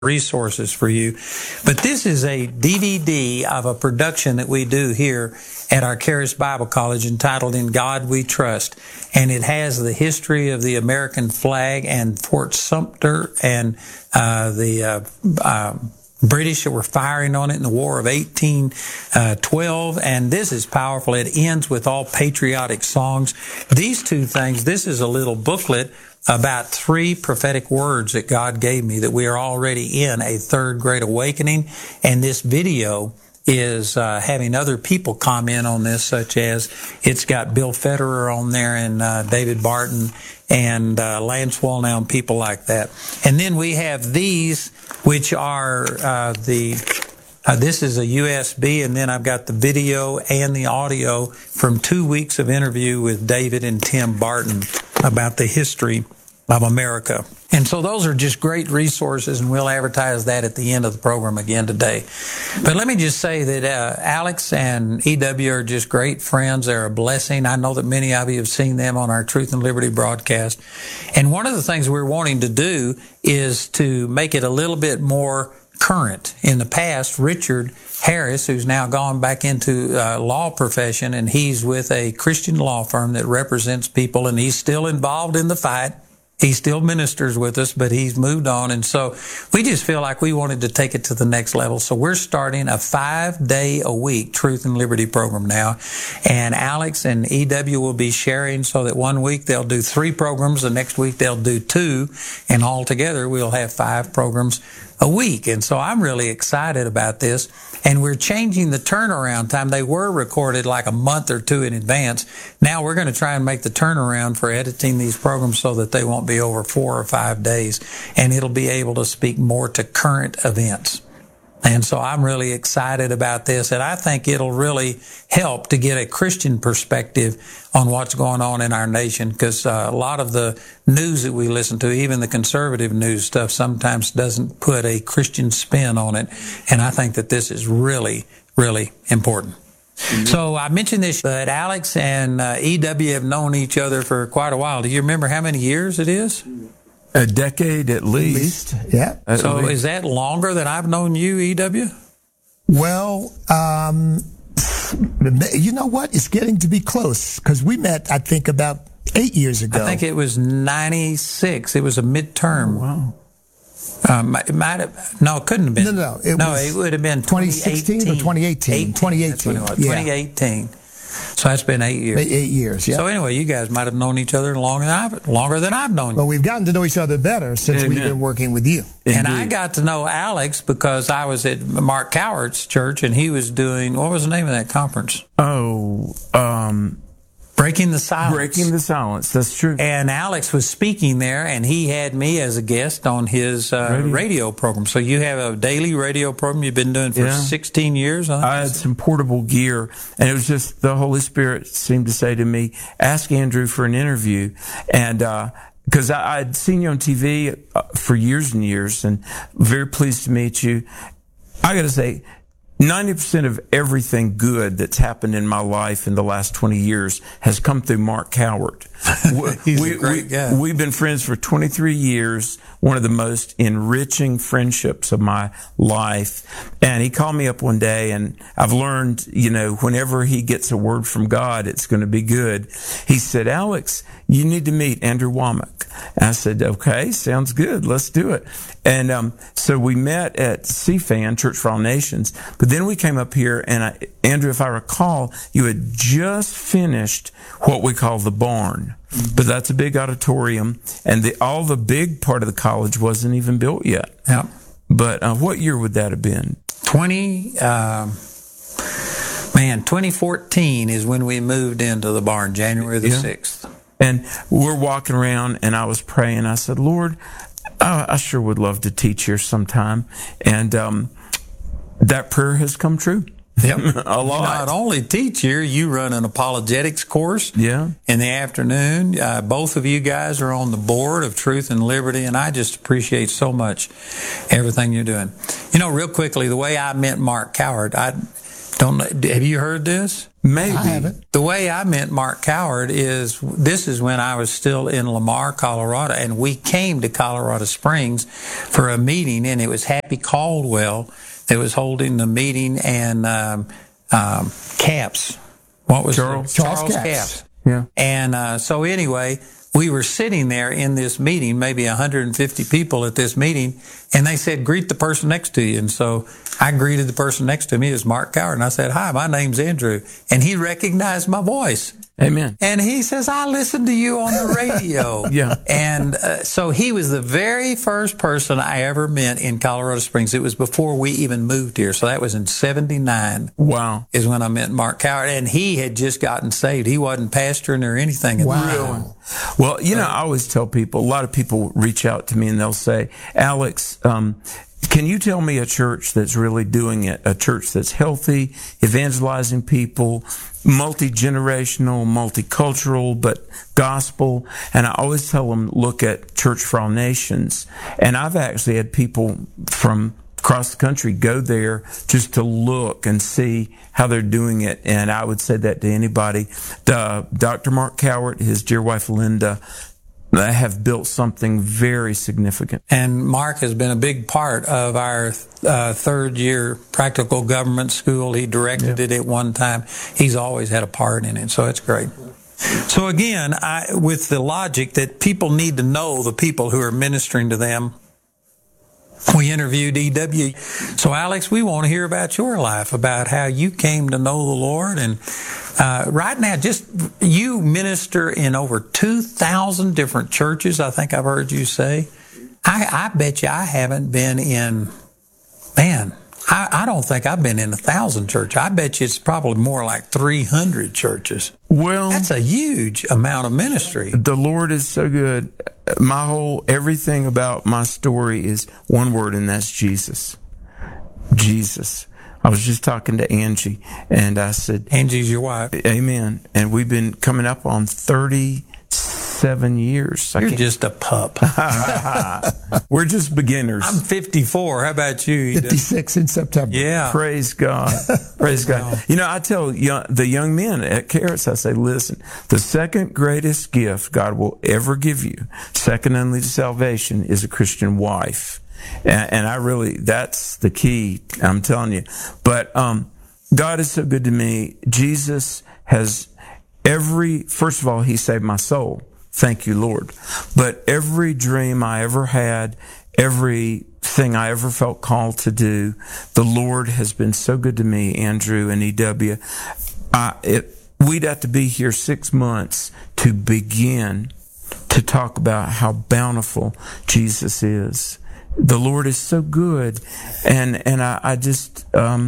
resources for you. But this is a DVD of a production that we do here at our Charis Bible College entitled In God We Trust. And it has the history of the American flag and Fort Sumter and the British that were firing on it in the War of 1812. And this is powerful. It ends with all patriotic songs. These two things, this is a little booklet about 3 prophetic words that God gave me, that we are already in a third great awakening. And this video is having other people comment on this, such as it's got Bill Federer on there and David Barton and Lance Wallnau and people like that. And then we have these, which are this is a USB, and then I've got the video and the audio from 2 weeks of interview with David and Tim Barton about the history of America. And so those are just great resources, and we'll advertise that at the end of the program again today. But let me just say that Alex and EW are just great friends. They're a blessing. I know that many of you have seen them on our Truth and Liberty broadcast. And one of the things we're wanting to do is to make it a little bit more current. In the past, Richard Harris, who's now gone back into law profession, and he's with a Christian law firm that represents people, and he's still involved in the fight. He still ministers with us, but he's moved on. And so we just feel like we wanted to take it to the next level. So we're starting a 5-day-a-week Truth and Liberty program now. And Alex and EW will be sharing so that one week they'll do 3 programs, the next week they'll do 2, and altogether we'll have 5 programs a week. And so I'm really excited about this. And we're changing the turnaround time. They were recorded like a month or 2 in advance. Now we're going to try and make the turnaround for editing these programs so that they won't be over 4 or 5 days. And it'll be able to speak more to current events. And so I'm really excited about this, and I think it'll really help to get a Christian perspective on what's going on in our nation, because a lot of the news that we listen to, even the conservative news stuff, sometimes doesn't put a Christian spin on it. And I think that this is really, really important. Mm-hmm. So I mentioned this, but Alex and EW have known each other for quite a while. Do you remember how many years it is? A decade at least. Yeah. So is that longer than I've known you, EW? Well, you know what? It's getting to be close, because we met, I think, about 8 years ago. I think it was 96. It was a midterm. Oh, It wow. might have. No, it couldn't have been. No, it would have been 2016 or 2018. 2018. That's what it was. 2018. So that's been 8 years. 8 years, yeah. So anyway, you guys might have known each other longer than I've known you. Well, we've gotten to know each other better since we've been working with you. And I got to know Alex because I was at Mark Cowart's church, and he was doing, what was the name of that conference? Breaking the Silence. Breaking the Silence, that's true. And Alex was speaking there, and he had me as a guest on his radio program. So you have a daily radio program you've been doing for 16 years? Huh? I had some portable gear, and it was just the Holy Spirit seemed to say to me, ask Andrew for an interview. And because I'd seen you on TV for years and years, and very pleased to meet you. I got to say, 90% of everything good that's happened in my life in the last 20 years has come through Mark Cowart. He's a great guy. We've been friends for 23 years, one of the most enriching friendships of my life. And he called me up one day, and I've learned, whenever he gets a word from God, it's going to be good. He said, Alex, you need to meet Andrew Wommack. And I said, okay, sounds good. Let's do it. And so we met at CFAN, Church for All Nations. But then we came up here, and Andrew, if I recall, you had just finished what we call the barn. But that's a big auditorium, and all the big part of the college wasn't even built yet. Yeah. But what year would that have been? 2014 is when we moved into the barn, January the 6th. And we're walking around, and I was praying. I said, Lord, I sure would love to teach here sometime. And that prayer has come true. Yep. A lot. Not only teach here, you run an apologetics course in the afternoon. Both of you guys are on the board of Truth and Liberty, and I just appreciate so much everything you're doing. Real quickly, the way I met Mark Cowart, I don't know, have you heard this? Maybe. I haven't. The way I met Mark Coward is, this is when I was still in Lamar, Colorado, and we came to Colorado Springs for a meeting, and it was Happy Caldwell that was holding the meeting, and Capps. What was Charles Capps. Yeah. And so anyway, we were sitting there in this meeting, maybe 150 people at this meeting, and they said, greet the person next to you. And so I greeted the person next to me. It was Mark Coward. And I said, hi, my name's Andrew. And he recognized my voice. Amen. And he says, I listened to you on the radio. Yeah. And so he was the very first person I ever met in Colorado Springs. It was before we even moved here. So that was in 79. Wow. Is when I met Mark Coward. And he had just gotten saved. He wasn't pastoring or anything. Wow. Well, I always tell people, a lot of people reach out to me and they'll say, Alex, can you tell me a church that's really doing it? A church that's healthy, evangelizing people, multi-generational, multicultural, but gospel. And I always tell them, look at Church for All Nations. And I've actually had people from across the country go there just to look and see how they're doing it. And I would say that to anybody. Dr. Mark Coward, his dear wife Linda, they have built something very significant. And Mark has been a big part of our third year practical government school. He directed it at one time. He's always had a part in it, so it's great. So again, with the logic that people need to know the people who are ministering to them, we interviewed E.W. So Alex, we want to hear about your life, about how you came to know the Lord. And right now, just you minister in over 2,000 different churches, I think I've heard you say. I bet you I haven't been in, I don't think I've been in 1,000 churches. I bet you it's probably more like 300 churches. Well, that's a huge amount of ministry. The Lord is so good. Everything about my story is one word, and that's Jesus. Jesus. I was just talking to Angie, and I said, Angie's your wife. Amen. And we've been coming up on 37 years. You're just a pup. We're just beginners. I'm 54. How about you? 56 in September. Yeah. Praise God. Praise God. I tell the young men at Charis, I say, listen, the second greatest gift God will ever give you, second only to salvation, is a Christian wife. And that's the key, I'm telling you. But God is so good to me. Jesus has first of all, He saved my soul. Thank you, Lord. But every dream I ever had, everything I ever felt called to do, the Lord has been so good to me, Andrew and E.W. We'd have to be here 6 months to begin to talk about how bountiful Jesus is. The Lord is so good. And I just,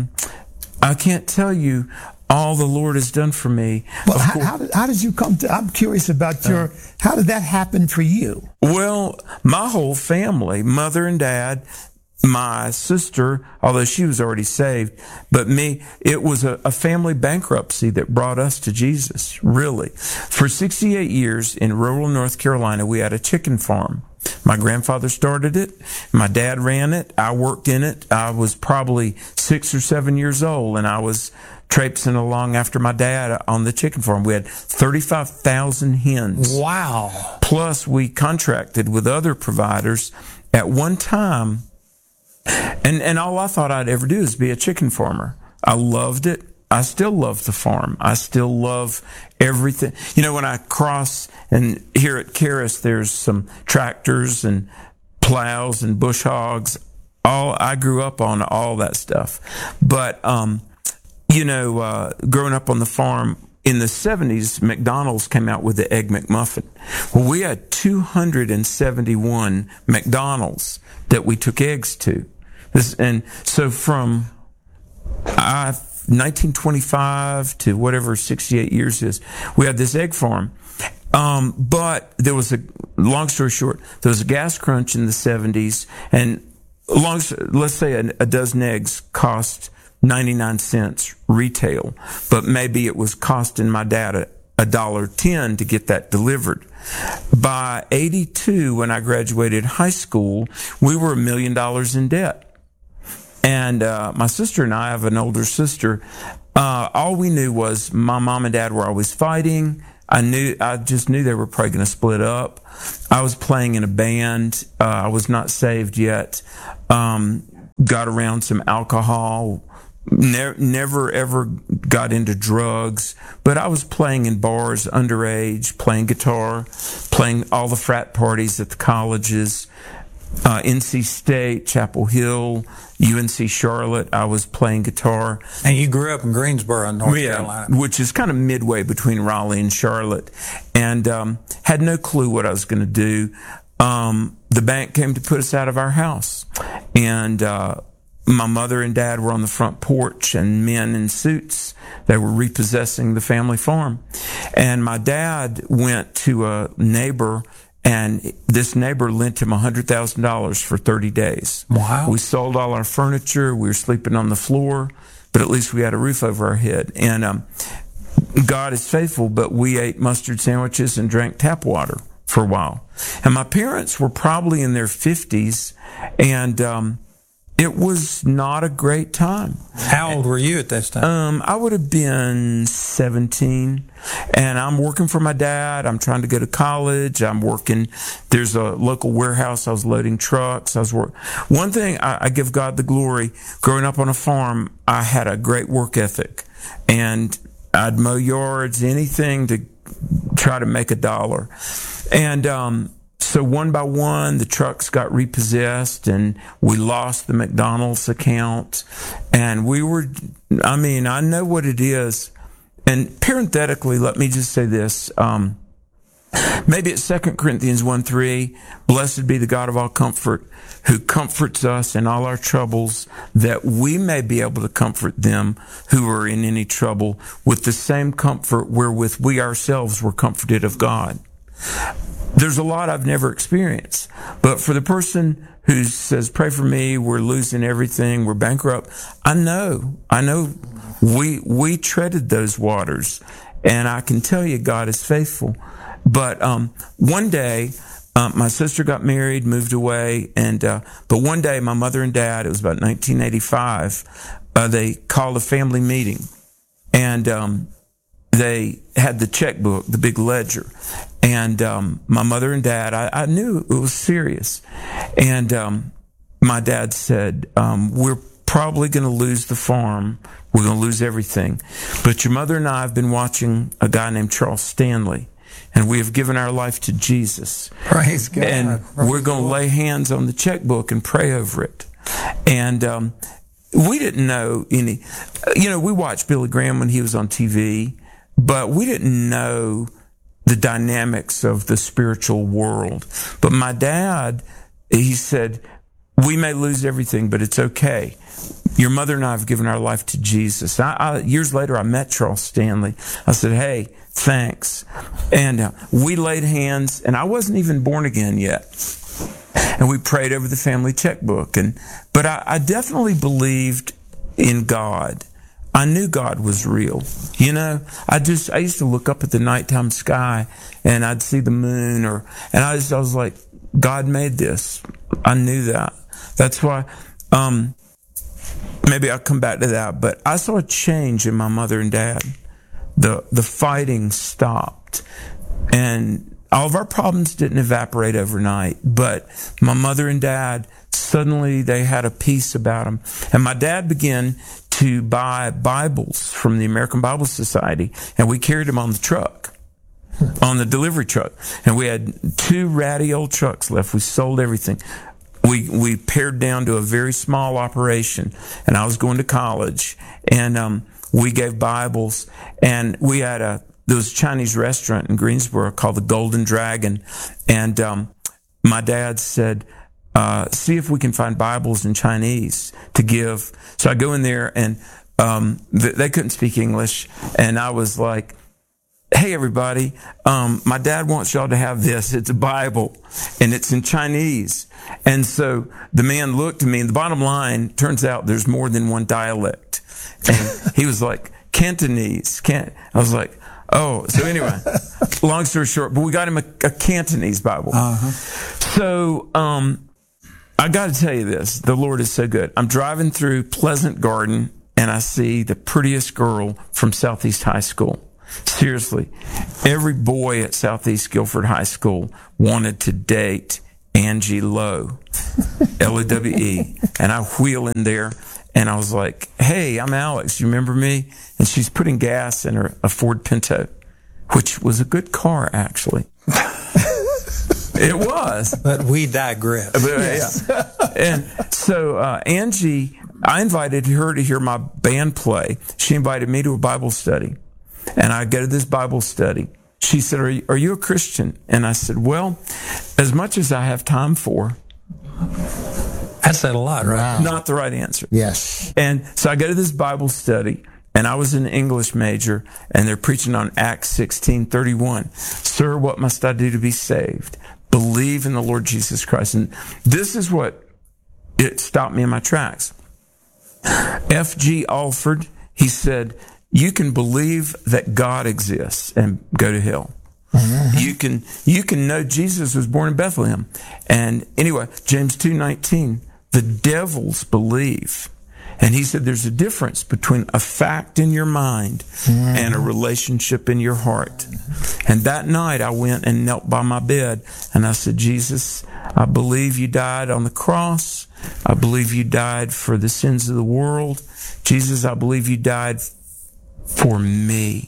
I can't tell you all the Lord has done for me. Well, how did you come to, I'm curious about how did that happen for you? Well, my whole family, mother and dad, my sister, although she was already saved, but me, it was a family bankruptcy that brought us to Jesus, really. For 68 years in rural North Carolina, we had a chicken farm. My grandfather started it. My dad ran it. I worked in it. I was probably 6 or 7 years old, and I was traipsing along after my dad on the chicken farm. We had 35,000 hens. Wow. Plus, we contracted with other providers at one time. And all I thought I'd ever do is be a chicken farmer. I loved it. I still love the farm. I still love everything. When I cross, and here at Charis, there's some tractors and plows and bush hogs. I grew up on all that stuff. But, growing up on the farm, in the 70s, McDonald's came out with the Egg McMuffin. Well, we had 271 McDonald's that we took eggs to. And so from 1925 to whatever 68 years is, we had this egg farm. But there was long story short, there was a gas crunch in the 70s, and let's say a dozen eggs cost 99 cents retail, but maybe it was costing my dad $1.10 to get that delivered. By 82, when I graduated high school, we were $1 million in debt. And my sister and I have an older sister. All we knew was my mom and dad were always fighting. I just knew they were probably going to split up. I was playing in a band. I was not saved yet. Got around some alcohol. Never ever got into drugs, but I was playing in bars underage, playing guitar, playing all the frat parties at the colleges, NC State, Chapel Hill, UNC Charlotte. I was playing guitar. And you grew up in Greensboro, North Carolina. Which is kind of midway between Raleigh and Charlotte, and had no clue what I was going to do. The bank came to put us out of our house, and my mother and dad were on the front porch, and men in suits, they were repossessing the family farm. And my dad went to a neighbor, and this neighbor lent him $100,000 for 30 days. Wow. We sold all our furniture. We were sleeping on the floor, but at least we had a roof over our head. And God is faithful, but we ate mustard sandwiches and drank tap water for a while. And my parents were probably in their 50s, and it was not a great time. How old were you at this time? I would have been 17, and I'm working for my dad. I'm trying to go to college. I'm working. There's a local warehouse. I was loading trucks. One thing, I give God the glory. Growing up on a farm, I had a great work ethic, and I'd mow yards, anything to try to make a dollar. And so one by one, the trucks got repossessed, and we lost the McDonald's account. And I know what it is. And parenthetically, let me just say this. Maybe it's 2 Corinthians 1:3. Blessed be the God of all comfort, who comforts us in all our troubles, that we may be able to comfort them who are in any trouble with the same comfort wherewith we ourselves were comforted of God. There's a lot I've never experienced, but for the person who says, pray for me, we're losing everything, we're bankrupt, I know we treaded those waters, and I can tell you God is faithful. But one day, my sister got married, moved away, but one day my mother and dad, it was about 1985, they called a family meeting, and they had the checkbook, the big ledger. And my mother and dad, I knew it was serious. And my dad said, we're probably going to lose the farm. We're going to lose everything. But your mother and I have been watching a guy named Charles Stanley, and we have given our life to Jesus. Praise God. And we're going to lay hands on the checkbook and pray over it. And we didn't know any, we watched Billy Graham when he was on TV, but we didn't know the dynamics of the spiritual world. But my dad, he said, we may lose everything, but it's okay. Your mother and I have given our life to Jesus. Years later, I met Charles Stanley. I said, hey, thanks. And we laid hands, and I wasn't even born again yet. And we prayed over the family checkbook. But I definitely believed in God. I knew God was real. I used to look up at the nighttime sky, and I'd see the moon, and I was like, God made this. I knew that. That's why, maybe I'll come back to that, but I saw a change in my mother and dad. The fighting stopped, and all of our problems didn't evaporate overnight, but my mother and dad, suddenly they had a peace about them. And my dad began to buy Bibles from the American Bible Society, and we carried them on the truck, on the delivery truck. And we had 2 ratty old trucks left. We sold everything. We pared down to a very small operation, and I was going to college, and we gave Bibles, and we had there was a Chinese restaurant in Greensboro called the Golden Dragon, and my dad said, see if we can find Bibles in Chinese to give. So I go in there, and they couldn't speak English, and I was like, hey, everybody, my dad wants y'all to have this. It's a Bible, and it's in Chinese. And so the man looked at me, and the bottom line, turns out there's more than one dialect. And he was like, Cantonese. I was like, oh. So anyway, long story short, but we got him a Cantonese Bible. Uh-huh. So I I got to tell you this. The Lord is so good. I'm driving through Pleasant Garden, and I see the prettiest girl from Southeast High School. Seriously, every boy at Southeast Guilford High School wanted to date Angie Lowe, Lowe. And I wheel in there, and I was like, hey, I'm Alex. You remember me? And she's putting gas in a Ford Pinto, which was a good car, actually. It was. But we digress. Yeah. And so Angie, I invited her to hear my band play. She invited me to a Bible study. And I go to this Bible study. She said, are you a Christian? And I said, well, as much as I have time for. That said a lot, right? Wow. Not the right answer. Yes. And so I go to this Bible study, and I was an English major, and they're preaching on Acts 16:31. Sir, what must I do to be saved? Believe in the Lord Jesus Christ. And this is what it stopped me in my tracks. F.G. Alford, he said, you can believe that God exists and go to hell. Mm-hmm. You can know Jesus was born in Bethlehem. And anyway, James 2:19, the devils believe. And he said there's a difference between a fact in your mind and a relationship in your heart. And that night I went and knelt by my bed and I said, Jesus, I believe you died on the cross. I believe you died for the sins of the world. Jesus, I believe you died for me.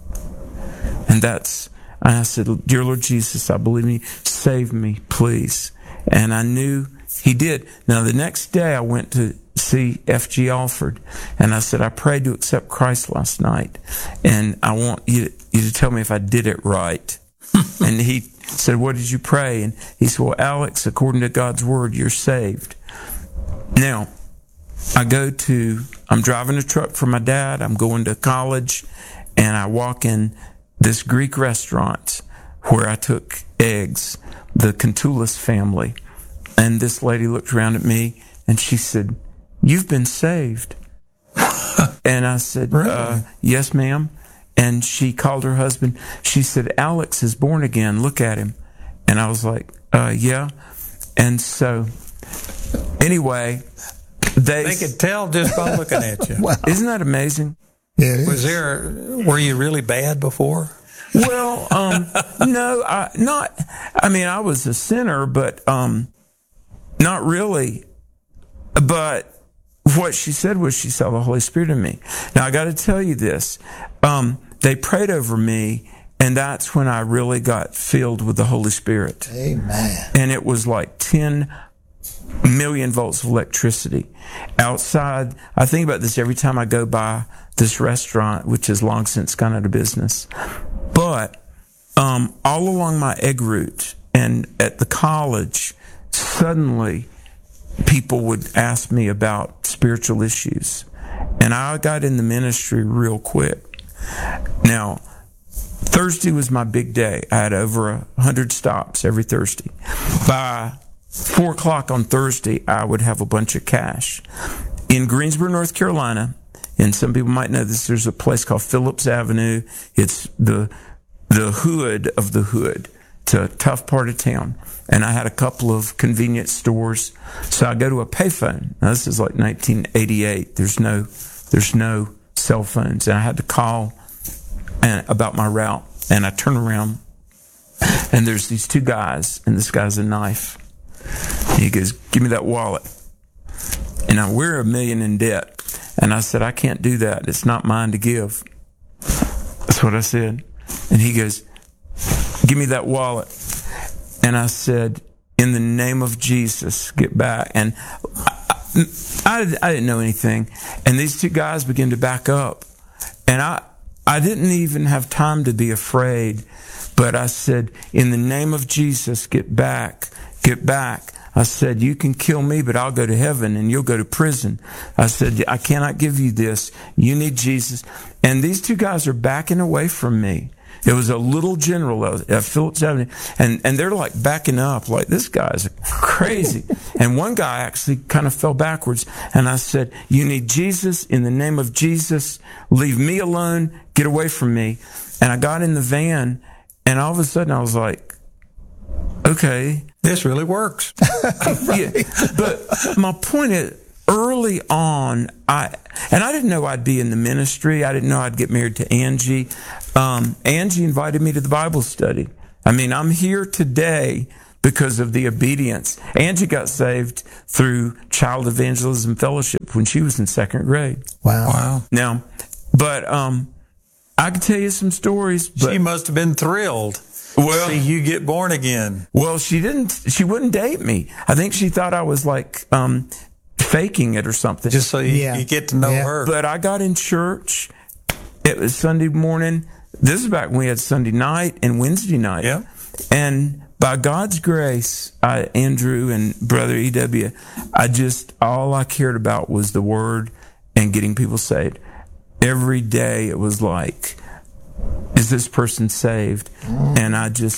And I said, dear Lord Jesus, I believe in you. Save me, please. And I knew he did. Now, the next day I went to see F.G. Alford, and I said, I prayed to accept Christ last night, and I want you to tell me if I did it right. And he said, what did you pray? And he said, well, Alex, according to God's word, you're saved. Now, I'm driving a truck for my dad. I'm going to college, and I walk in this Greek restaurant where I took eggs, the Kantoulis family. And this lady looked around at me, and she said, you've been saved. And I said, Really? Yes, ma'am. And she called her husband. She said, Alex is born again. Look at him. And I was like, yeah. And so, anyway, They could tell just by looking at you. Wow. Isn't that amazing? Yeah, it is. Were you really bad before? Well, no, I was a sinner, but not really. But what she said was she saw the Holy Spirit in me. Now, I got to tell you this. They prayed over me, and that's when I really got filled with the Holy Spirit. Amen. And it was like 10 million volts of electricity. Outside, I think about this every time I go by this restaurant, which has long since gone out of business. But all along my egg route and at the college, suddenly people would ask me about spiritual issues. And I got in the ministry real quick. Now, Thursday was my big day. I had over 100 stops every Thursday. By 4 o'clock on Thursday, I would have a bunch of cash. In Greensboro, North Carolina, and some people might know this, there's a place called Phillips Avenue. It's the hood of the hood. It's a tough part of town. And I had a couple of convenience stores. So I go to a payphone. Now, this is like 1988. There's no cell phones. And I had to call about my route. And I turn around, and there's these two guys, and this guy's a knife. And he goes, give me that wallet. And we're $1 million in debt. And I said, I can't do that. It's not mine to give. That's what I said. And he goes, give me that wallet. And I said, in the name of Jesus, get back. And I didn't know anything. And these two guys began to back up. And I didn't even have time to be afraid. But I said, in the name of Jesus, get back. Get back. I said, you can kill me, but I'll go to heaven and you'll go to prison. I said, I cannot give you this. You need Jesus. And these two guys are backing away from me. It was a little general at Phillips Avenue. And they're like backing up, like, this guy's crazy. And one guy actually kind of fell backwards. And I said, you need Jesus. In the name of Jesus, leave me alone. Get away from me. And I got in the van, and all of a sudden I was like, okay. This really works. Yeah, but my point is, early on, I didn't know I'd be in the ministry. I didn't know I'd get married to Angie. Angie invited me to the Bible study. I mean, I'm here today because of the obedience. Angie got saved through Child Evangelism Fellowship when she was in 2nd grade. Wow. Now, but I could tell you some stories. But, She must have been thrilled. Well, See you get born again. well, she wouldn't date me. I think she thought I was like faking it or something. Just so you, Yeah. you get to know Yeah. her. But I got in church. It was Sunday morning. This is back when we had Sunday night and Wednesday night. Yeah. And by God's grace, Andrew and Brother E.W., all I cared about was the Word and getting people saved. Every day it was like, is this person saved? And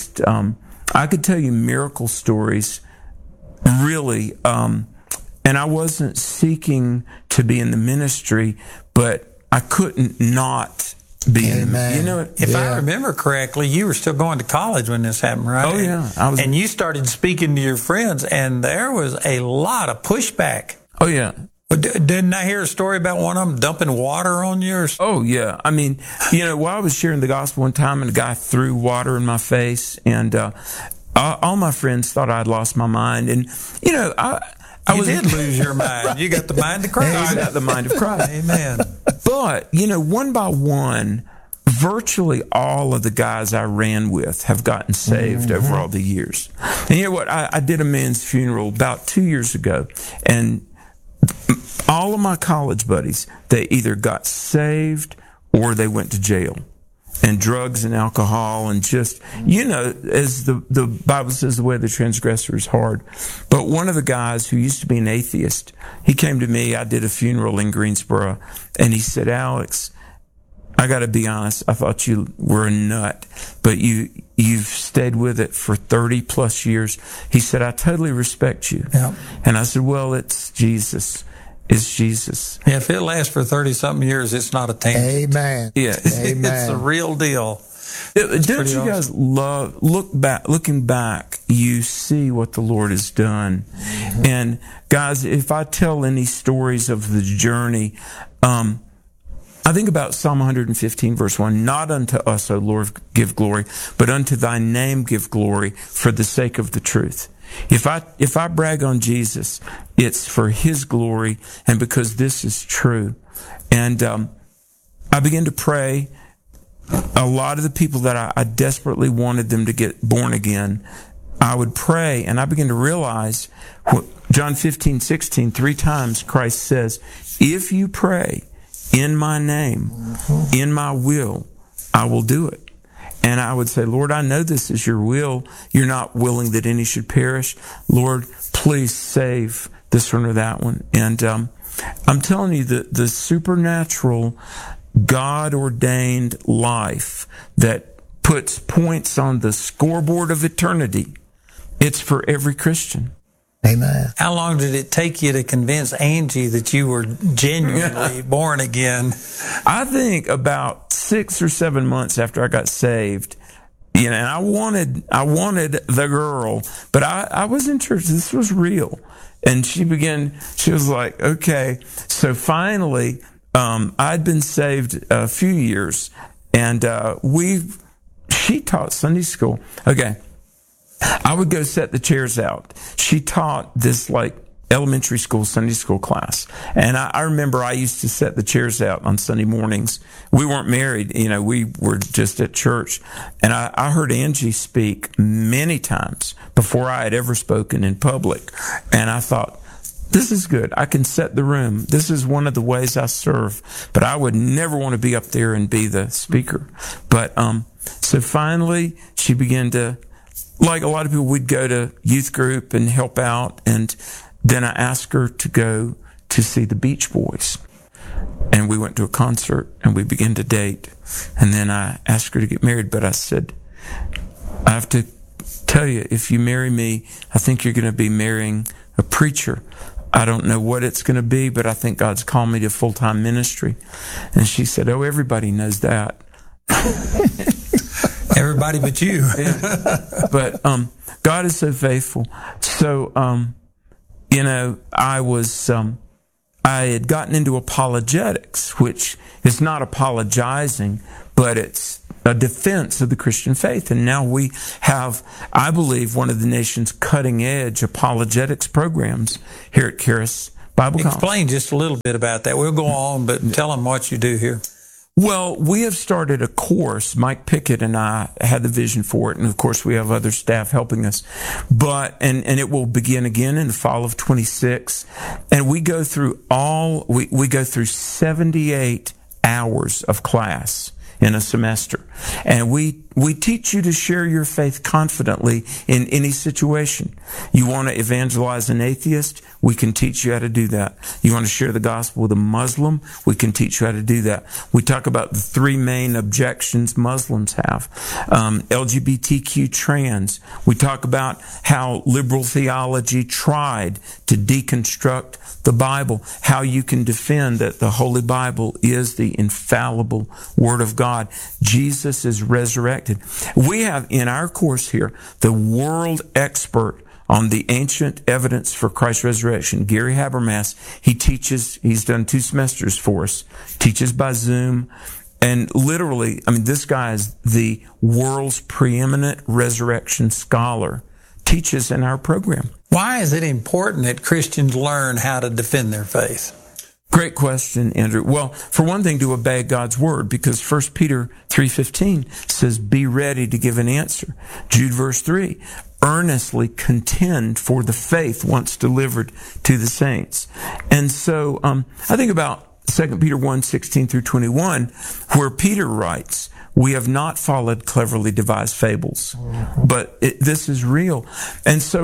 I could tell you miracle stories, really. And I wasn't seeking to be in the ministry, but I couldn't not be in the Amen. You know, If I remember correctly, you were still going to college when this happened, right? Oh, yeah. I was- And you started speaking to your friends, and there was a lot of pushback. oh yeah. Didn't I hear a story about one of them dumping water on you? Oh, yeah. I mean, while I was sharing the gospel one time and a guy threw water in my face, and all my friends thought I'd lost my mind. And, You did lose your mind. You got the mind of I Christ. got the mind of Christ. Amen. But, one by one, virtually all of the guys I ran with have gotten saved over all the years. And you know what? I did a man's funeral about 2 years ago, and all of my college buddies, they either got saved or they went to jail. And drugs and alcohol and just, as the Bible says, the way of the transgressor is hard. But one of the guys who used to be an atheist, he came to me. I did a funeral in Greensboro, and he said, Alex, I got to be honest, I thought you were a nut, but you've stayed with it for 30 plus years. He said, I totally respect you. Yeah. And I said, well, it's Jesus. It's Jesus. Yeah, if it lasts for 30-something years, it's not a tangent. Amen. Yeah. Amen. It's the real deal. Don't you guys looking back, you see what the Lord has done. Mm-hmm. And guys, if I tell any stories of the journey, I think about Psalm 115, verse 1, not unto us, O Lord, give glory, but unto thy name give glory for the sake of the truth. If I brag on Jesus, it's for his glory and because this is true. And I began to pray. A lot of the people that I desperately wanted them to get born again, I would pray, and I began to realize, John 15:16, 3 times Christ says, if you pray in my name, in my will, I will do it. And I would say, Lord, I know this is your will. You're not willing that any should perish. Lord, please save this one or that one. And I'm telling you, the supernatural, God-ordained life that puts points on the scoreboard of eternity, it's for every Christian. Amen. How long did it take you to convince Angie that you were genuinely born again? I think about 6 or 7 months after I got saved, and I wanted the girl, but I was in church. This was real. And she was like, okay. So finally, I'd been saved a few years, and she taught Sunday school. Okay. I would go set the chairs out. She taught this elementary school Sunday school class. And I remember I used to set the chairs out on Sunday mornings. We weren't married, we were just at church. And I heard Angie speak many times before I had ever spoken in public. And I thought, this is good. I can set the room. This is one of the ways I serve. But I would never want to be up there and be the speaker. But so finally, she began to, like a lot of people, we'd go to youth group and help out. And then I asked her to go to see the Beach Boys. And we went to a concert and we began to date. And then I asked her to get married, but I said, I have to tell you, if you marry me, I think you're going to be marrying a preacher. I don't know what it's going to be, but I think God's called me to full-time ministry. And she said, oh, everybody knows that. Everybody but you. Yeah. But God is so faithful. So, I had gotten into apologetics, which is not apologizing, but it's a defense of the Christian faith. And now we have, I believe, one of the nation's cutting edge apologetics programs here at Charis Bible College. Explain just a little bit about that. We'll go on, but tell them what you do here. Well, we have started a course. Mike Pickett and I had the vision for it, and of course we have other staff helping us. But and it will begin again in the fall of 26. And we go through we go through 78 hours of class in a semester. And we teach you to share your faith confidently in any situation. You want to evangelize an atheist? We can teach you how to do that. You want to share the gospel with a Muslim? We can teach you how to do that. We talk about the three main objections Muslims have. LGBTQ trans. We talk about how liberal theology tried to deconstruct the Bible, how you can defend that the Holy Bible is the infallible Word of God. Jesus is resurrected. We have in our course here the world expert on the ancient evidence for Christ's resurrection, Gary Habermas. He teaches, he's done 2 semesters for us, teaches by Zoom. And literally, this guy is the world's preeminent resurrection scholar, teaches in our program. Why is it important that Christians learn how to defend their faith? Great question, Andrew. Well, for one thing, to obey God's word, because 1 Peter 3:15 says, be ready to give an answer. Jude verse 3, earnestly contend for the faith once delivered to the saints. And so I think about 2 Peter 1:16 through 21, where Peter writes, we have not followed cleverly devised fables, but this is real. And so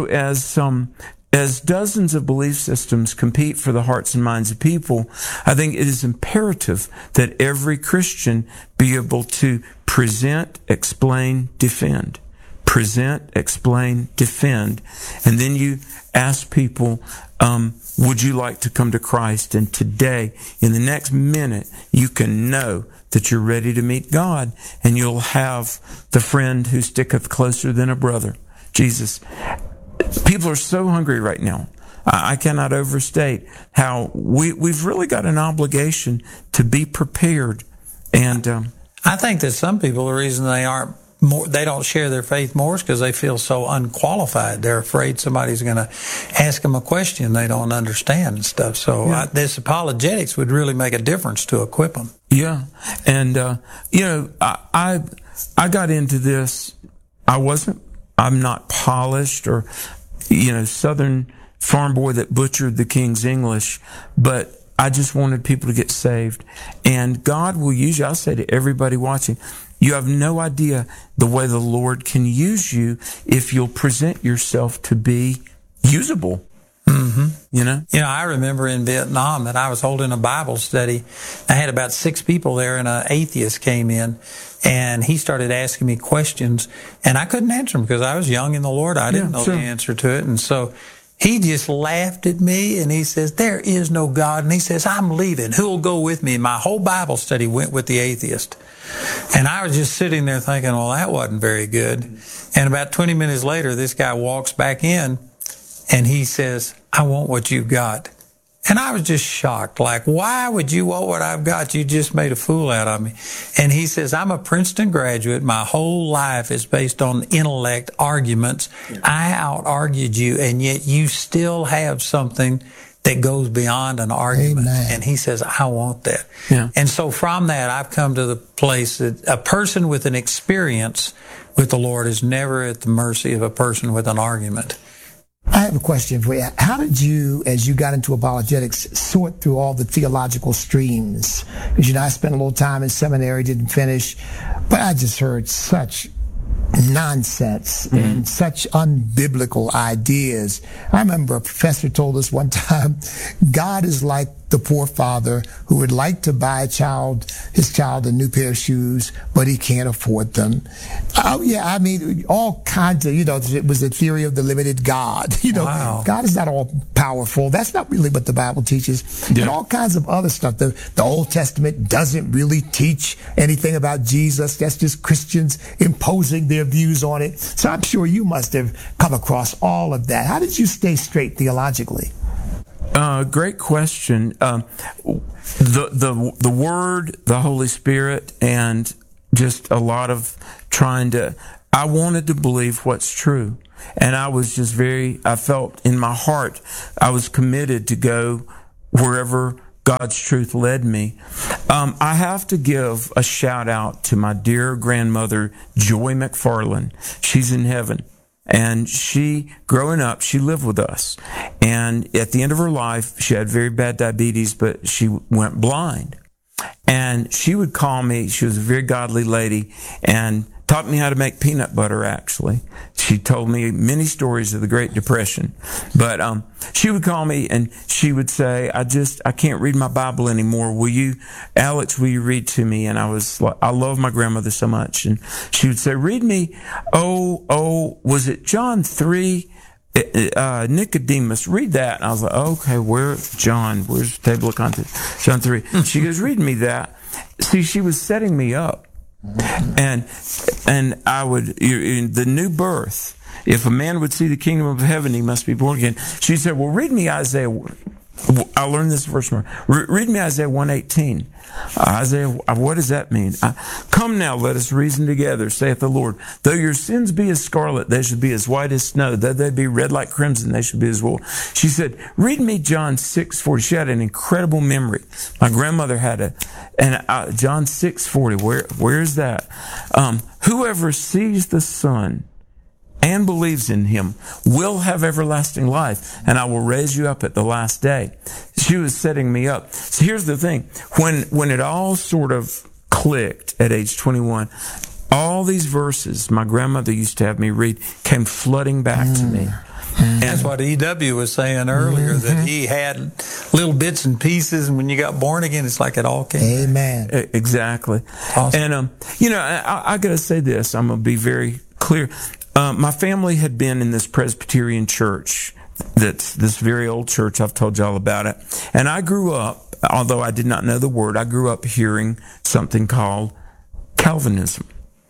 as dozens of belief systems compete for the hearts and minds of people, I think it is imperative that every Christian be able to present, explain, defend. Present, explain, defend. And then you ask people, would you like to come to Christ? And today, in the next minute, you can know that you're ready to meet God, and you'll have the friend who sticketh closer than a brother, Jesus. People are so hungry right now. I cannot overstate how we've really got an obligation to be prepared. And I think that some people, the reason they don't share their faith more is because they feel so unqualified. They're afraid somebody's going to ask them a question they don't understand and stuff. So this apologetics would really make a difference to equip them. Yeah. And, I got into this. I'm not polished or, Southern farm boy that butchered the King's English, but I just wanted people to get saved. And God will use you. I'll say to everybody watching, you have no idea the way the Lord can use you if you'll present yourself to be usable. Mm-hmm. I remember in Vietnam that I was holding a Bible study. I had about 6 people there, and an atheist came in, and he started asking me questions, and I couldn't answer them because I was young in the Lord. I didn't know the answer to it. And so he just laughed at me, and he says, there is no God. And he says, I'm leaving. Who will go with me? And my whole Bible study went with the atheist. And I was just sitting there thinking, well, that wasn't very good. And about 20 minutes later, this guy walks back in, and he says, I want what you got. And I was just shocked. Like, why would you want what I've got? You just made a fool out of me. And he says, I'm a Princeton graduate. My whole life is based on intellect arguments. Yeah. I out-argued you, and yet you still have something that goes beyond an argument. Amen. And he says, I want that. Yeah. And so from that, I've come to the place that a person with an experience with the Lord is never at the mercy of a person with an argument. I have a question for you. How did you, as you got into apologetics, sort through all the theological streams? Because, I spent a little time in seminary, didn't finish, but I just heard such nonsense and such unbiblical ideas. I remember a professor told us one time, God is like the poor father who would like to buy his child a new pair of shoes, but he can't afford them. I mean, all kinds of, it was the theory of the limited God. Wow. God is not all powerful. That's not really what the Bible teaches. Yeah. And all kinds of other stuff. The Old Testament doesn't really teach anything about Jesus. That's just Christians imposing their views on it. So I'm sure you must have come across all of that. How did you stay straight theologically? Great question. The Word, the Holy Spirit, and just a lot of I wanted to believe what's true. And I was just I felt in my heart, I was committed to go wherever God's truth led me. I have to give a shout out to my dear grandmother, Joy McFarland. She's in heaven. And growing up, she lived with us. And at the end of her life, she had very bad diabetes, but she went blind. And she would call me. She was a very godly lady and taught me how to make peanut butter, actually. She told me many stories of the Great Depression. But she would call me and she would say, I can't read my Bible anymore. Alex, will you read to me? And I love my grandmother so much. And she would say, read me, was it John 3? Nicodemus, read that. And I was like, okay, where's the table of contents? John 3. She goes, read me that. See, she was setting me up. And I would, the new birth, if a man would see the kingdom of heaven, he must be born again. She said, well, read me Isaiah. I learned this verse more. Read me Isaiah 1:18. Isaiah, what does that mean? Come now, let us reason together, saith the Lord. Though your sins be as scarlet, they should be as white as snow. Though they be red like crimson, they should be as wool. She said, read me John 6:40. She had an incredible memory. My grandmother had John 6:40. Where is that? Whoever sees the Son and believes in him will have everlasting life, and I will raise you up at the last day. She was setting me up. So here's the thing. When it all sort of clicked at age 21, all these verses my grandmother used to have me read came flooding back to me. And that's what E.W. was saying earlier, that he had little bits and pieces, and when you got born again, it's like it all came. Amen. Exactly. Awesome. And, I got to say this. I'm going to be very clear. My family had been in this Presbyterian church, that's this very old church. I've told you all about it. And I grew up, although I did not know the word, I grew up hearing something called Calvinism.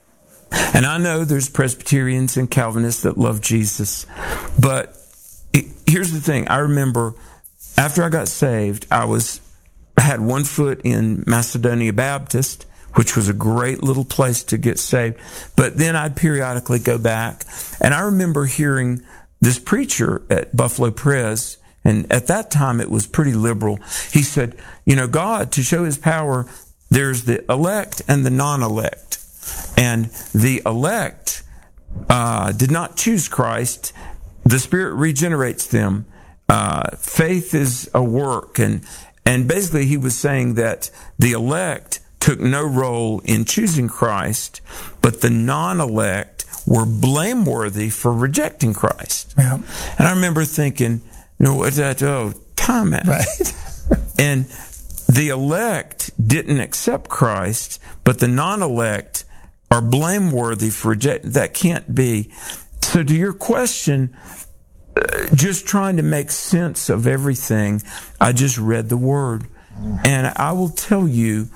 And I know there's Presbyterians and Calvinists that love Jesus. But here's the thing. I remember after I got saved, I had one foot in Macedonia Baptist, which was a great little place to get saved. But then I'd periodically go back. And I remember hearing this preacher at Buffalo Pres, and at that time it was pretty liberal. He said, God, to show his power, there's the elect and the non-elect. And the elect did not choose Christ. The Spirit regenerates them. Faith is a work. And basically he was saying that the elect took no role in choosing Christ, but the non-elect were blameworthy for rejecting Christ. Yeah. And I remember thinking, time out. Right. And the elect didn't accept Christ, but the non-elect are blameworthy for rejecting. That can't be. So to your question, just trying to make sense of everything, I just read the Word. And I will tell you,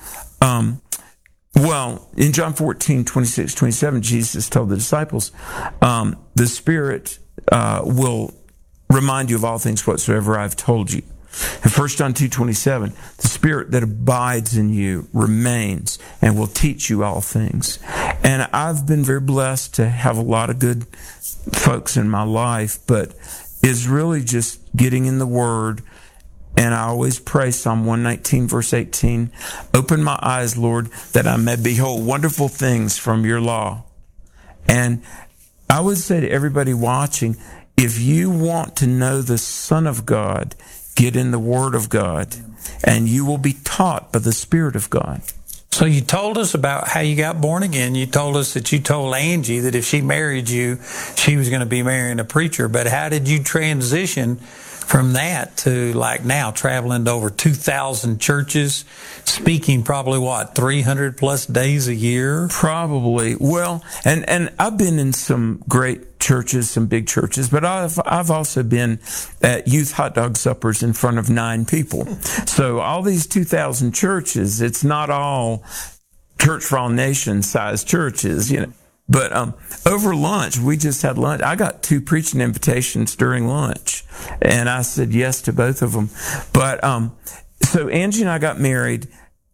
in John 14:26-27, Jesus told the disciples, the Spirit will remind you of all things whatsoever I've told you. In 1 John 2:27, the Spirit that abides in you remains and will teach you all things. And I've been very blessed to have a lot of good folks in my life, but it's really just getting in the Word. And I always pray Psalm 119, verse 18, open my eyes, Lord, that I may behold wonderful things from your law. And I would say to everybody watching, if you want to know the Son of God, get in the Word of God, and you will be taught by the Spirit of God. So you told us about how you got born again. You told us that you told Angie that if she married you, she was going to be marrying a preacher. But how did you transition from that to like now traveling to over 2,000 churches, speaking probably 300 plus days a year? Probably. Well, and I've been in some great churches, some big churches, but I've also been at youth hot dog suppers in front of 9 people. So all these 2,000 churches, it's not all Church for All Nations sized churches, But over lunch, we just had lunch. I got 2 preaching invitations during lunch, and I said yes to both of them. But so Angie and I got married.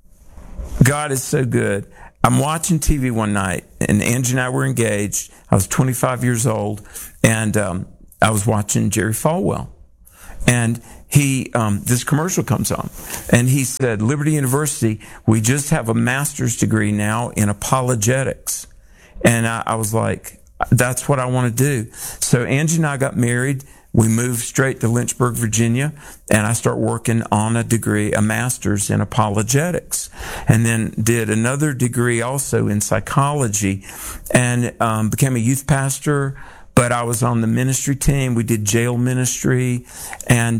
God is so good. I'm watching TV one night, and Angie and I were engaged. I was 25 years old, and I was watching Jerry Falwell. And he, this commercial comes on, and he said, Liberty University, we just have a master's degree now in apologetics. And I was like, that's what I want to do. So Angie and I got married. We moved straight to Lynchburg, Virginia, and I started working on a degree, a master's in apologetics, and then did another degree also in psychology, and became a youth pastor. But I was on the ministry team. We did jail ministry, and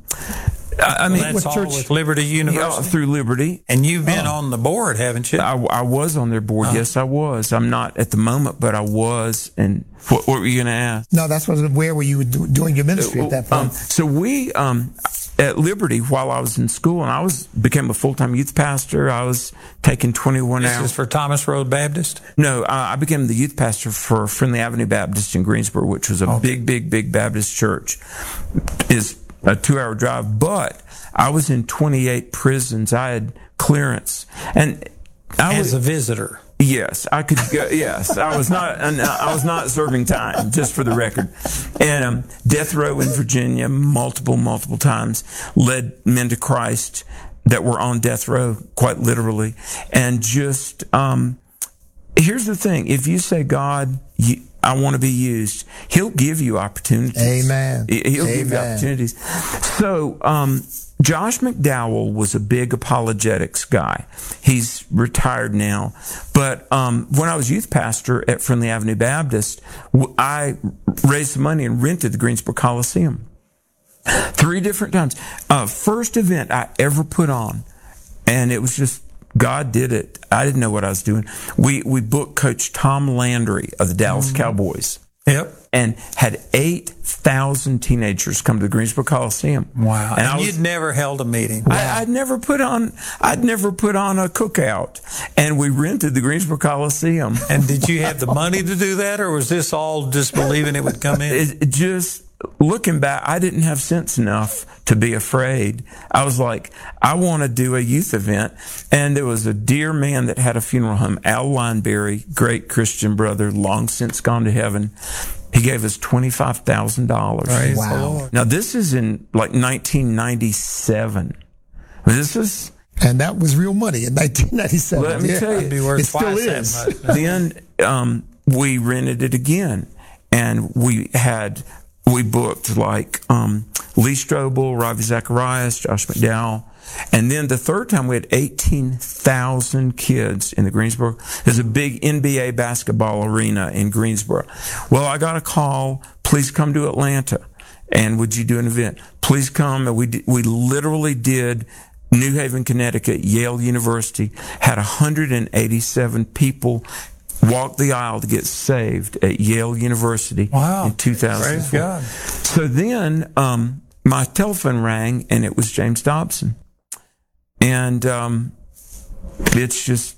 I mean, that's all with Liberty University? Through Liberty. And you've been on the board, haven't you? I was on their board. Yes, I was. I'm not at the moment, but I was. And what were you going to ask? No, that's where were you doing your ministry at that point? So we, at Liberty, while I was in school, and I became a full-time youth pastor. I was taking 21 hours. This is for Thomas Road Baptist? No, I became the youth pastor for Friendly Avenue Baptist in Greensboro, which was a big Baptist church. Is a 2-hour drive, but I was in 28 prisons. I had clearance, and I was a visitor. Yes, I could go. Yes, I was not serving time, just for the record. And death row in Virginia, multiple times, led men to Christ that were on death row, quite literally. And just here's the thing: if you say, God, I want to be used, He'll give you opportunities. Amen. He'll give you opportunities. So, Josh McDowell was a big apologetics guy. He's retired now. But when I was youth pastor at Friendly Avenue Baptist, I raised money and rented the Greensboro Coliseum 3 different times. First event I ever put on, and it was just, God did it. I didn't know what I was doing. We booked Coach Tom Landry of the Dallas Cowboys. Yep. And had 8,000 teenagers come to the Greensboro Coliseum. Wow. And you'd never held a meeting. Wow. I'd never put on a cookout. And we rented the Greensboro Coliseum. And did you have the money to do that, or was this all just believing it would come in? Looking back, I didn't have sense enough to be afraid. I was like, I want to do a youth event. And there was a dear man that had a funeral home, Al Lineberry, great Christian brother, long since gone to heaven. He gave us $25,000. Praise the Lord. Now, this is in 1997. And that was real money in 1997. Let me tell you. It'd be worth it still is. Then we rented it again. And we booked Lee Strobel, Ravi Zacharias, Josh McDowell. And then the third time we had 18,000 kids in the Greensboro. There's a big NBA basketball arena in Greensboro. Well, I got a call, please come to Atlanta. And would you do an event? Please come. And we literally did New Haven, Connecticut, Yale University, had 187 people walked the aisle to get saved at Yale University in 2004. Praise God. So then my telephone rang, and it was James Dobson. And it's just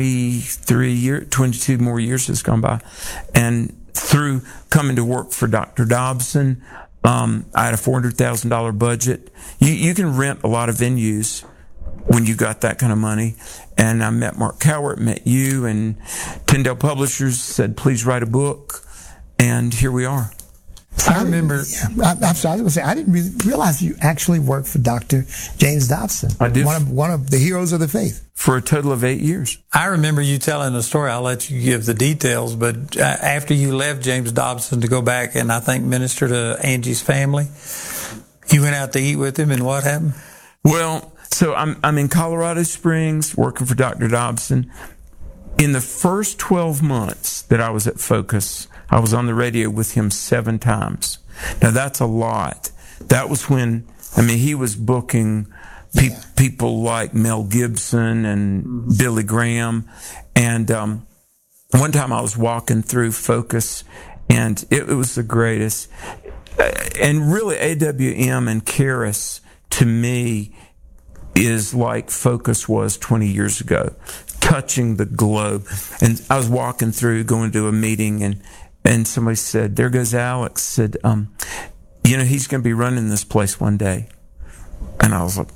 22 more years has gone by. And through coming to work for Dr. Dobson, I had a $400,000 budget. You can rent a lot of venues when you got that kind of money. And I met Mark Cowart, met you, and Tyndale Publishers said, please write a book. And here we are. I remember. I was going to say, I didn't really realize you actually worked for Dr. James Dobson. I did. One of the heroes of the faith. For a total of 8 years. I remember you telling a story. I'll let you give the details. But after you left James Dobson to go back and I think minister to Angie's family, you went out to eat with him, and what happened? Well, so I'm in Colorado Springs working for Dr. Dobson. In the first 12 months that I was at Focus, I was on the radio with him 7 times. Now, that's a lot. that was when, he was booking people like Mel Gibson and Billy Graham. And one time I was walking through Focus, and it was the greatest. And really, AWM and Charis, to me, is like Focus was 20 years ago, touching the globe. And I was walking through, going to a meeting, and somebody said, "There goes Alex," said, he's going to be running this place one day. And I was like,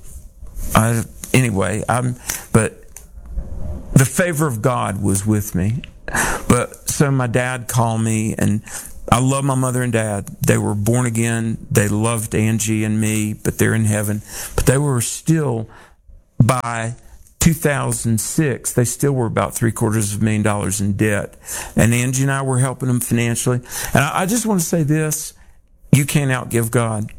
but the favor of God was with me. But so my dad called me, and I love my mother and dad. They were born again. They loved Angie and me, but they're in heaven. But they were still, by 2006, they still were about $750,000 in debt. And Angie and I were helping them financially. And I just want to say this: you can't outgive God.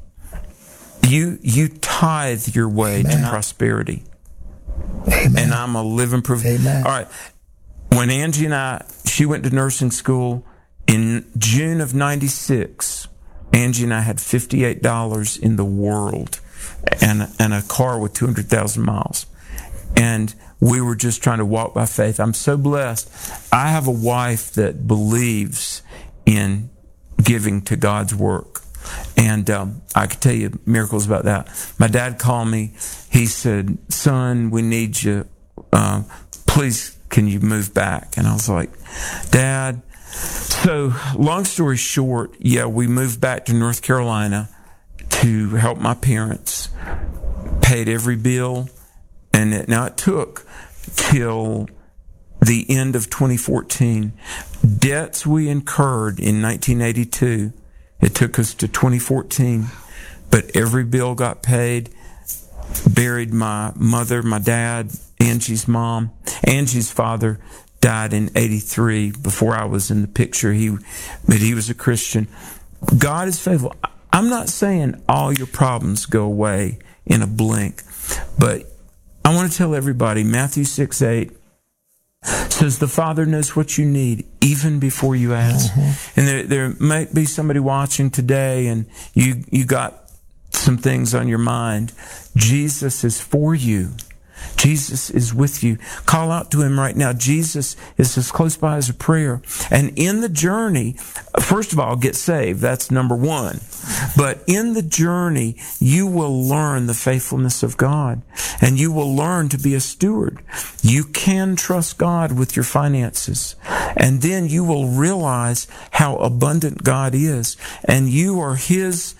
You tithe your way to prosperity. Amen. And I'm a living proof. Amen. All right. When Angie and she went to nursing school in June of 96, Angie and I had $58 in the world and a car with 200,000 miles. And we were just trying to walk by faith. I'm so blessed. I have a wife that believes in giving to God's work. And I could tell you miracles about that. My dad called me. He said, "Son, we need you. Please, can you move back?" And I was like, "Dad." So long story short, we moved back to North Carolina to help my parents. Paid every bill. And it took till the end of 2014. Debts we incurred in 1982, it took us to 2014, but every bill got paid. Buried my mother, my dad, Angie's mom. Angie's father died in 83 before I was in the picture. But he was a Christian. God is faithful. I'm not saying all your problems go away in a blink, but I want to tell everybody, Matthew 6:8 says the Father knows what you need even before you ask. Mm-hmm. And there might be somebody watching today, and you got some things on your mind. Jesus is for you. Jesus is with you. Call out to him right now. Jesus is as close by as a prayer. And in the journey, first of all, get saved. That's number one. But in the journey, you will learn the faithfulness of God. And you will learn to be a steward. You can trust God with your finances. And then you will realize how abundant God is. And you are his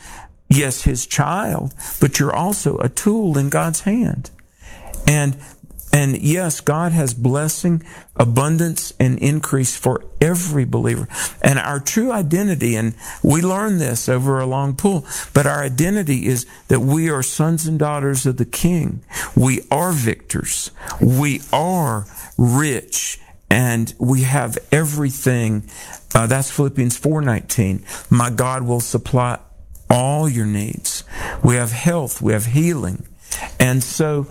child, but you're also a tool in God's hand. And yes, God has blessing, abundance, and increase for every believer. And our true identity, and we learned this over a long pull, but our identity is that we are sons and daughters of the King. We are victors. We are rich. And we have everything. That's Philippians 4:19. My God will supply all your needs. We have health. We have healing. And so,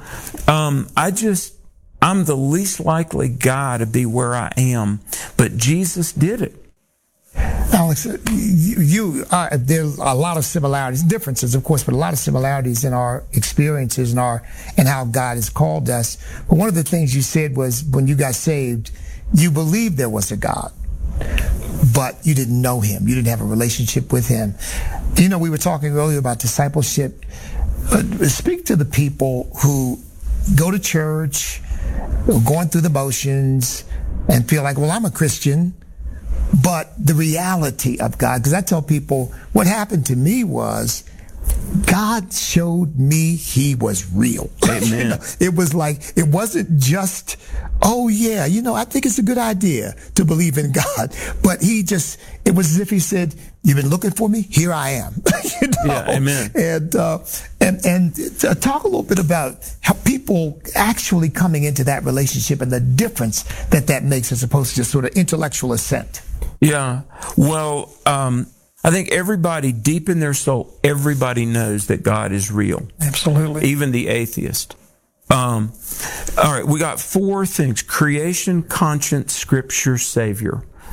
I'm the least likely guy to be where I am, but Jesus did it. Alex, there's a lot of similarities, differences, of course, but a lot of similarities in our experiences and how God has called us. But one of the things you said was when you got saved, you believed there was a God, but you didn't know him. You didn't have a relationship with him. We were talking earlier about discipleship. Speak to the people who go to church, going through the motions, and feel like, well, I'm a Christian, but the reality of God, because I tell people what happened to me was God showed me he was real. Amen. It was like, it wasn't just, I think it's a good idea to believe in God. But it was as if he said, you've been looking for me? Here I am. Yeah, amen. And talk a little bit about how people actually coming into that relationship and the difference that makes as opposed to just sort of intellectual assent. Yeah. Well, I think everybody, deep in their soul, everybody knows that God is real. Absolutely. Even the atheist. All right, we got 4 things: creation, conscience, scripture, savior.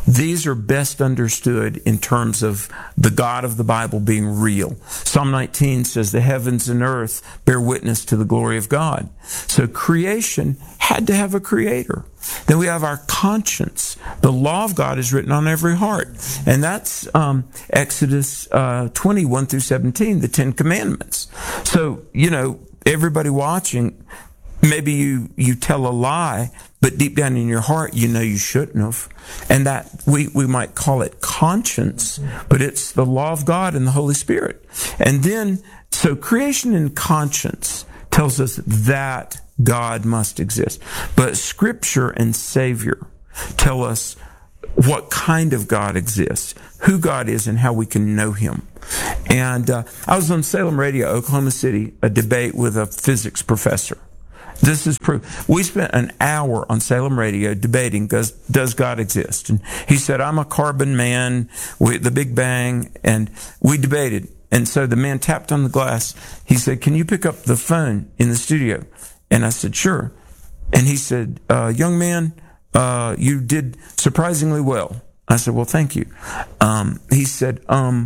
these are best understood in terms of the God of the Bible being real. Psalm 19 says, the heavens and earth bear witness to the glory of God. So creation had to have a creator. Then we have our conscience. The law of God is written on every heart. And that's Exodus 21 through 17, the 10 Commandments. So, everybody watching, maybe you tell a lie, but deep down in your heart, you shouldn't have. And that we might call it conscience, but it's the law of God and the Holy Spirit. And then, so creation and conscience tells us that God must exist. But Scripture and Savior tell us what kind of God exists, who God is, and how we can know Him. And I was on Salem Radio, Oklahoma City, a debate with a physics professor. This is proof. We spent an hour on Salem Radio debating, does God exist? And he said, I'm a carbon man, the Big Bang, and we debated. And so the man tapped on the glass. He said, can you pick up the phone in the studio? And I said, sure. And he said, young man, you did surprisingly well. I said, well, thank you. He said,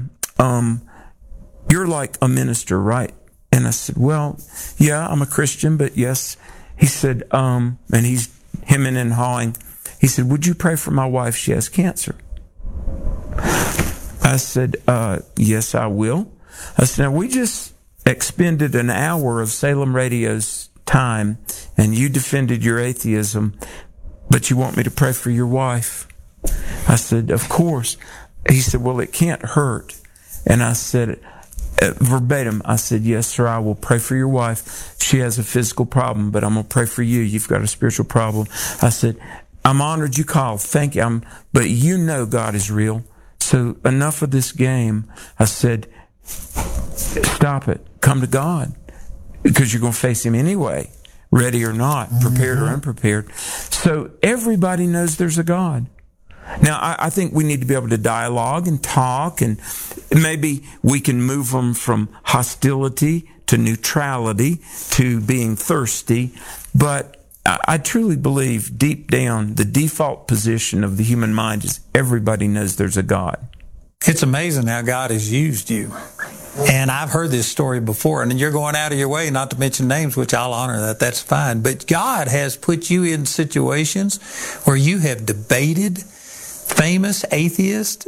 you're like a minister, right? And I said, well, yeah, I'm a Christian, but yes. He said, and he's hemming and hawing. He said, would you pray for my wife? She has cancer. I said, yes, I will. I said, now we just expended an hour of Salem Radio's time, and you defended your atheism, but you want me to pray for your wife? I said, of course. He said, well, it can't hurt. And I said, verbatim, I said, yes, sir, I will pray for your wife. She has a physical problem, but I'm going to pray for you. You've got a spiritual problem. I said, I'm honored you called. Thank you. But God is real. So enough of this game. I said, stop it. Come to God, because you're going to face Him anyway, ready or not, prepared or unprepared. So everybody knows there's a God. Now, I think we need to be able to dialogue and talk, and maybe we can move them from hostility to neutrality to being thirsty. But I truly believe deep down the default position of the human mind is everybody knows there's a God. It's amazing how God has used you. And I've heard this story before, and you're going out of your way not to mention names, which I'll honor that. That's fine. But God has put you in situations where you have debated famous atheists.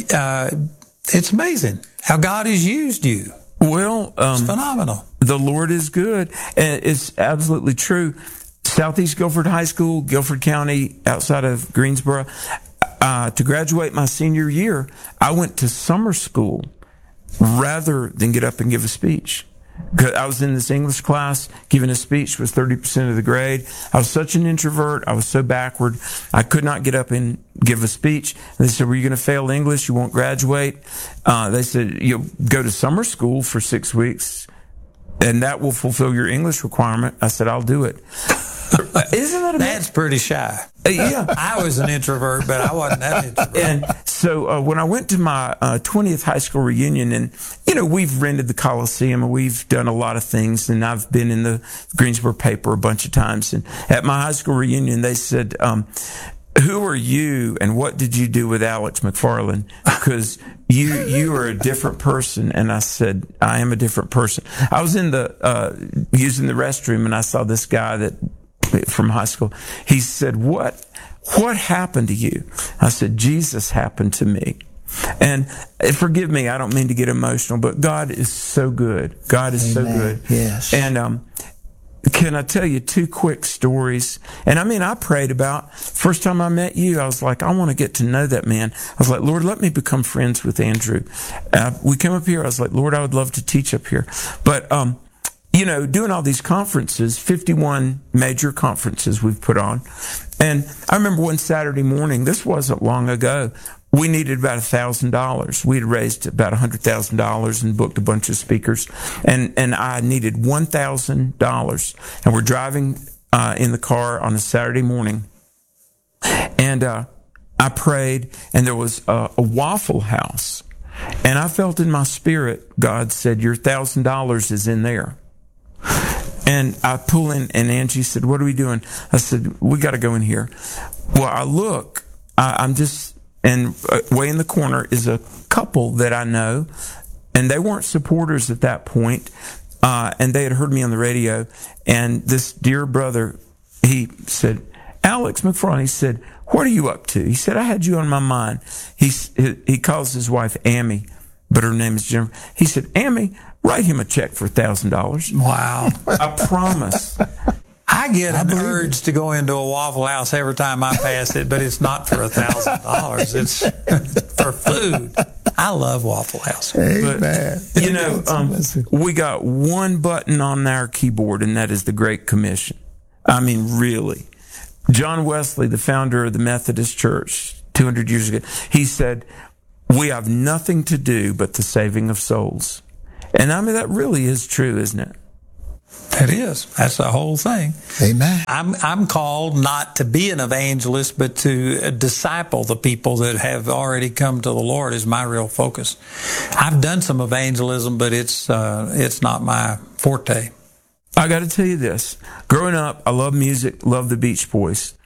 It's amazing how God has used you. Well, it's phenomenal. The Lord is good. And it's absolutely true. Southeast Guilford High School, Guilford County, outside of Greensboro. To graduate my senior year, I went to summer school rather than get up and give a speech. I was in this English class, giving a speech was 30% of the grade. I was such an introvert. I was so backward. I could not get up and give a speech. And they said, were you going to fail English? You won't graduate? They said, you'll go to summer school for 6 weeks, and that will fulfill your English requirement. I said, I'll do it. Isn't that amazing? That's pretty shy. Yeah. I was an introvert, but I wasn't that introvert. And so when I went to my 20th high school reunion, and, we've rented the Coliseum, and we've done a lot of things, and I've been in the Greensboro paper a bunch of times. And at my high school reunion, they said, who are you, and what did you do with Alex McFarland? Because you are a different person. And I said, I am a different person. I was in the using the restroom, and I saw this guy from high school. He said, what happened to you? I said, Jesus happened to me. And forgive me, I don't mean to get emotional, but God is so good. God is Amen. so good. Yes. And can I tell you 2 quick stories? And I prayed about, first time I met you, I was like, I want to get to know that man. I was like, Lord, let me become friends with Andrew. We came up here, I was like, Lord, I would love to teach up here. But, doing all these conferences, 51 major conferences we've put on. And I remember one Saturday morning, this wasn't long ago, we needed about $1,000. We had raised about $100,000 and booked a bunch of speakers. And I needed $1,000. And we're driving in the car on a Saturday morning. And I prayed, and there was a Waffle House. And I felt in my spirit, God said, your $1,000 is in there. And I pull in, and Angie said, what are we doing? I said, we got to go in here. Well, I look, I'm just And way in the corner is a couple that I know, and they weren't supporters at that point, and they had heard me on the radio. And this dear brother, he said, Alex McFarland, he said, what are you up to? He said, I had you on my mind. He calls his wife Amy, but her name is Jennifer. He said, Amy, write him a check for $1,000. Wow. I promise. I get an urge to go into a Waffle House every time I pass it, but it's not for $1,000. It's for food. I love Waffle House. Amen. But, you know, we got one button on our keyboard, and that is the Great Commission. I mean, really. John Wesley, the founder of the Methodist Church 200 years ago, he said, we have nothing to do but the saving of souls. And I mean, that really is true, isn't it? That is. That's the whole thing. Amen. I'm called not to be an evangelist, but to disciple the people that have already come to the Lord is my real focus. I've done some evangelism, but it's not my forte. I got to tell you this. Growing up, I love music, love the Beach Boys.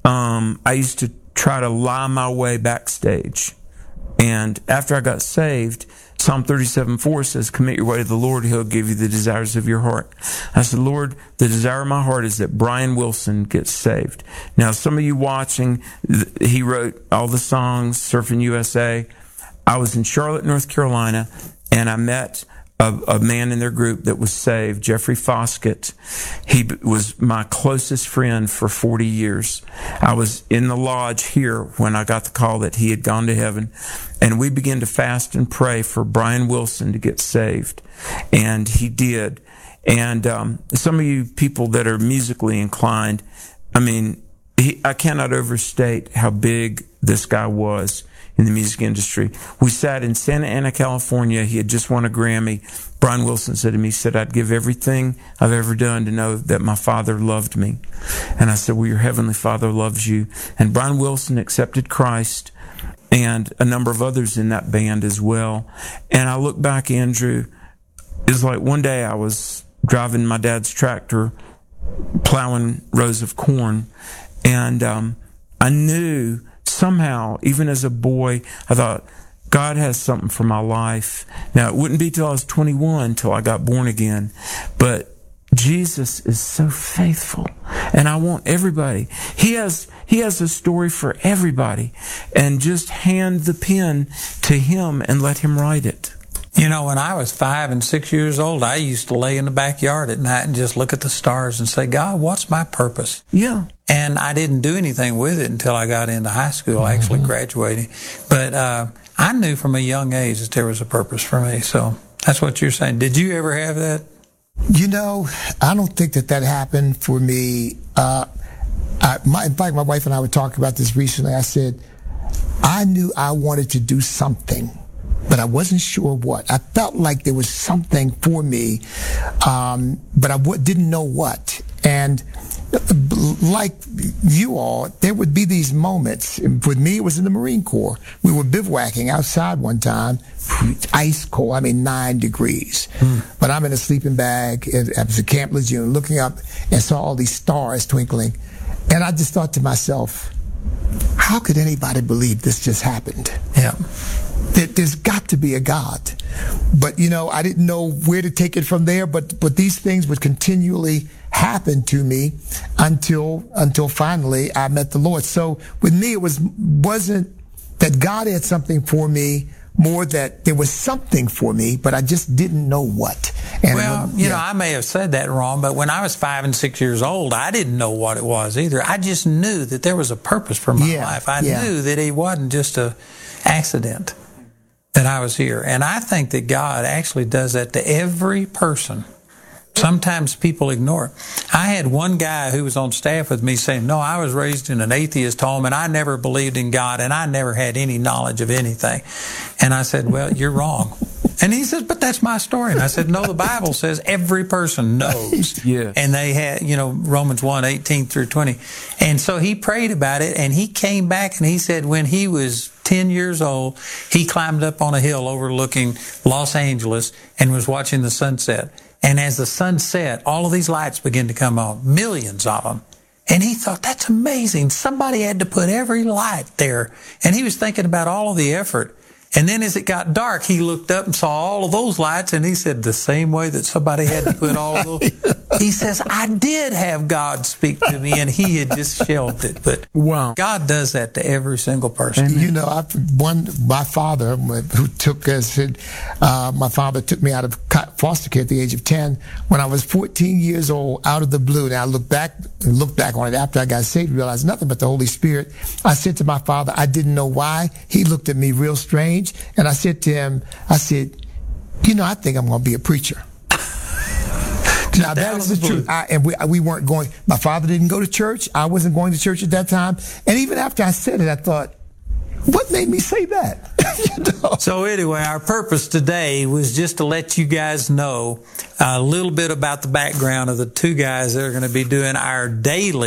I used to try to lie my way backstage. And after I got saved, Psalm 37:4 says, commit your way to the Lord, He'll give you the desires of your heart. I said, Lord, the desire of my heart is that Brian Wilson gets saved. Now, some of you watching, he wrote all the songs, Surfing USA. I was in Charlotte, North Carolina, and I met a man in their group that was saved, Jeffrey Foskett. He was my closest friend for 40 years. I was in the lodge here when I got the call that he had gone to heaven. And we began to fast and pray for Brian Wilson to get saved. And he did. And some of you people that are musically inclined, I mean, I cannot overstate how big this guy was in the music industry. We sat in Santa Ana, California. He had just won a Grammy. Brian Wilson said to me, he said, I'd give everything I've ever done to know that my Father loved me. And I said, well, your Heavenly Father loves you. And Brian Wilson accepted Christ, and a number of others in that band as well. And I look back, Andrew, it's like one day I was driving my dad's tractor, plowing rows of corn, and I knew somehow, even as a boy, I thought, God has something for my life. Now, it wouldn't be till I was 21 till I got born again. But Jesus is so faithful. And I want everybody. He has a story for everybody. And just hand the pen to Him and let Him write it. You know, when I was 5 and 6 years old, I used to lay in the backyard at night and just look at the stars and say, God, what's my purpose? Yeah. And I didn't do anything with it until I got into high school, actually graduating. But I knew from a young age that there was a purpose for me. So that's what you're saying. Did you ever have that? You know, I don't think that happened for me. In fact, my wife and I were talking about this recently. I said, I knew I wanted to do something, but I wasn't sure what. I felt like there was something for me, but I didn't know what. And like you all, there would be these moments. With me, it was in the Marine Corps. We were bivouacking outside one time, ice cold, 9 degrees. But I'm in a sleeping bag at the Camp Lejeune, looking up and saw all these stars twinkling. And I just thought to myself, how could anybody believe this just happened? Yeah. There's got to be a God. But, you know, I didn't know where to take it from there, but these things would continually happen to me until finally I met the Lord. So with me, it wasn't that God had something for me, more that there was something for me, but I just didn't know what. And well, you know, I may have said that wrong, but when I was 5 and 6 years old, I didn't know what it was either. I just knew that there was a purpose for my life. I knew that it wasn't just an accident that I was here. And I think that God actually does that to every person. Sometimes people ignore it. I had one guy who was on staff with me saying, no, I was raised in an atheist home and I never believed in God and I never had any knowledge of anything. And I said, well, you're wrong. And he says, but that's my story. And I said, no, the Bible says every person knows. Yeah. And they had, you know, Romans 1:18-20. And so he prayed about it and he came back and he said when he was 10 years old, he climbed up on a hill overlooking Los Angeles and was watching the sunset. And as the sun set, all of these lights began to come on, millions of them. And he thought, that's amazing. Somebody had to put every light there. And he was thinking about all of the effort. And then as it got dark, he looked up and saw all of those lights, and he said, the same way that somebody had to put all of those. He says, I did have God speak to me, and he had just shelved it. But Wow. God does that to every single person. You know, my father, who took us, my father took me out of foster care at the age of 10 when I was 14 years old, out of the blue. Now I look back on it after I got saved, realized nothing but the Holy Spirit. I said to my father, I didn't know why. He looked at me real strange, and I said to him, I think I'm going to be a preacher. Now that is the truth. We weren't going. My father didn't go to church. I wasn't going to church at that time. And even after I said it, I thought, what made me say that? So anyway, our purpose today was just to let you guys know a little bit about the background of the two guys that are going to be doing our daily